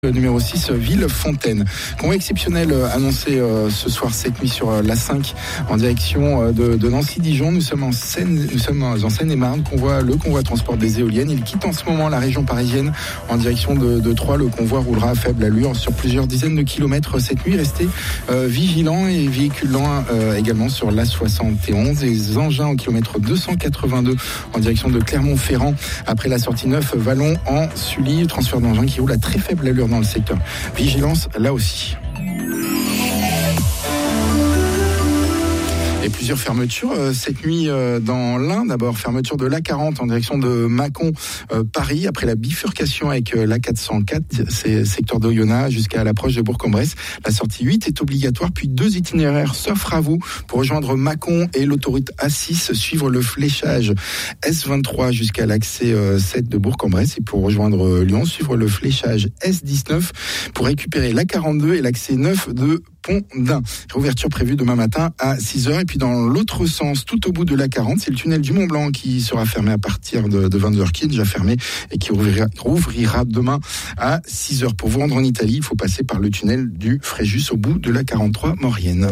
Numéro 6, Villefontaine. Convoi exceptionnel annoncé ce soir cette nuit sur l'A5 en direction de Nancy-Dijon. Nous sommes en Seine-et-Marne. Le convoi transport des éoliennes. Il quitte en ce moment la région parisienne en direction de Troyes. Le convoi roulera à faible allure sur plusieurs dizaines de kilomètres cette nuit. Restez vigilants et véhiculants également sur l'A71. Les engins au kilomètre 282 en direction de Clermont-Ferrand. Après la sortie 9, Vallon en Sully. Transfert d'engins qui roule à très faible allure dans le secteur. Vigilance là aussi. Et plusieurs fermetures cette nuit dans l'Ain. D'abord, fermeture de l'A40 en direction de Mâcon, Paris, après la bifurcation avec l'A404, c'est secteur d'Oyonnax jusqu'à l'approche de Bourg-en-Bresse. La sortie 8 est obligatoire, puis 2 itinéraires s'offrent à vous pour rejoindre Mâcon et l'autoroute A6, suivre le fléchage S23 jusqu'à l'accès 7 de Bourg-en-Bresse et pour rejoindre Lyon, suivre le fléchage S19 pour récupérer l'A42 et l'accès 9 de Pont-d'Ain. Réouverture prévue demain matin à 6h. Et puis dans l'autre sens, tout au bout de l'A40, c'est le tunnel du Mont-Blanc qui sera fermé à partir de 22h, qui est déjà fermé et qui rouvrira demain à 6h. Pour vous rendre en Italie, il faut passer par le tunnel du Fréjus au bout de l'A43 Maurienne.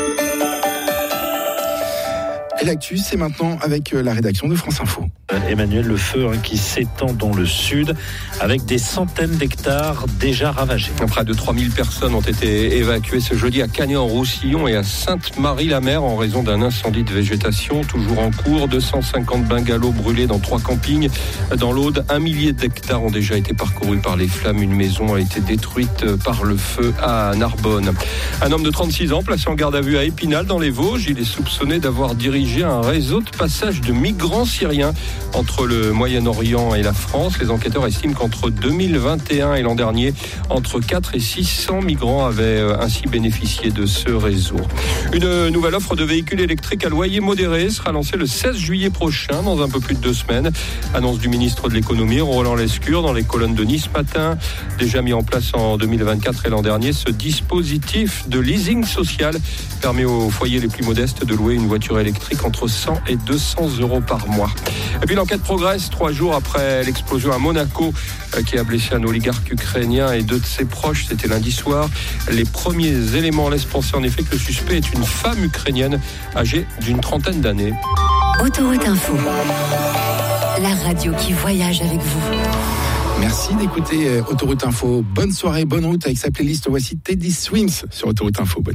Et l'actu, c'est maintenant avec la rédaction de France Info. Emmanuel, le feu qui s'étend dans le sud avec des centaines d'hectares déjà ravagés. Près de 3000 personnes ont été évacuées ce jeudi à Cagnes-en-Roussillon et à Sainte-Marie-la-Mer en raison d'un incendie de végétation toujours en cours. 250 bungalows brûlés dans 3 campings. Dans l'Aude, 1 millier d'hectares ont déjà été parcourus par les flammes. Une maison a été détruite par le feu à Narbonne. Un homme de 36 ans placé en garde à vue à Épinal dans les Vosges. Il est soupçonné d'avoir dirigé un réseau de passage de migrants syriens entre le Moyen-Orient et la France. Les enquêteurs estiment qu'entre 2021 et l'an dernier, entre 4 et 600 migrants avaient ainsi bénéficié de ce réseau. Une nouvelle offre de véhicules électriques à loyer modéré sera lancée le 16 juillet prochain, dans un peu plus de 2 semaines. Annonce du ministre de l'économie, Roland Lescure, dans les colonnes de Nice Matin. Déjà mis en place en 2024 et l'an dernier, ce dispositif de leasing social permet aux foyers les plus modestes de louer une voiture électrique entre 100 et 200 euros par mois. Et puis l'enquête progresse 3 jours après l'explosion à Monaco qui a blessé un oligarque ukrainien et 2 de ses proches. C'était lundi soir. Les premiers éléments laissent penser en effet que le suspect est une femme ukrainienne âgée d'une 30aine d'années. Autoroute Info, la radio qui voyage avec vous. Merci d'écouter Autoroute Info. Bonne soirée, bonne route avec sa playlist. Voici Teddy Swims sur Autoroute Info.